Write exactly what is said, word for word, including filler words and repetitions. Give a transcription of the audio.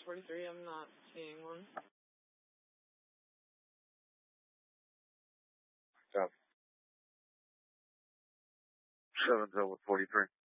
forty-three, I'm not seeing one. Stop. seven over forty-three.